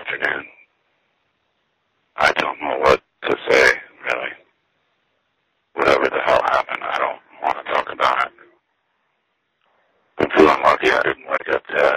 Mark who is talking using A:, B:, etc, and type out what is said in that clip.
A: afternoon. I don't know what to say, really. Whatever the hell happened, I don't want to talk about it. I'm feeling lucky I didn't wake